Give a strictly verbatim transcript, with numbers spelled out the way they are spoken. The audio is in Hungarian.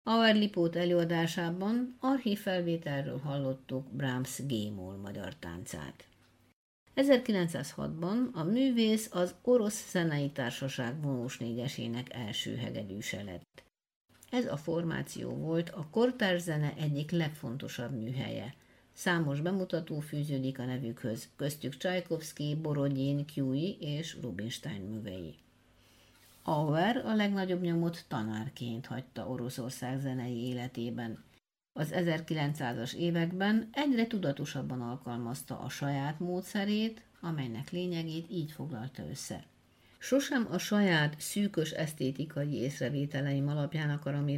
Auer Lipót előadásában archívfelvételről hallottuk Brahms G-moll magyar táncát. ezerkilencszázhatban a művész az Orosz Zenei Társaság vonós négyesének első hegedűse lett. Ez a formáció volt a kortárs zene egyik legfontosabb műhelye. Számos bemutató fűződik a nevükhöz, köztük Csajkovszky, Borodin, Kjui és Rubinstein művei. Auer a legnagyobb nyomot tanárként hagyta Oroszország zenei életében. Az ezerkilencszázas években egyre tudatosabban alkalmazta a saját módszerét, amelynek lényegét így foglalta össze. Sosem a saját szűkös esztétikai észrevételeim alapján akarom